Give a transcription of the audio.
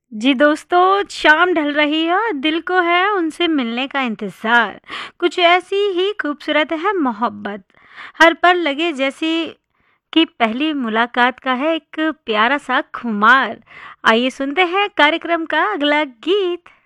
जी दोस्तों, शाम ढल रही है और दिल को है उनसे मिलने का इंतज़ार। कुछ ऐसी ही खूबसूरत है मोहब्बत, हर पल लगे जैसे कि पहली मुलाकात का है एक प्यारा सा खुमार। आइए सुनते हैं कार्यक्रम का अगला गीत।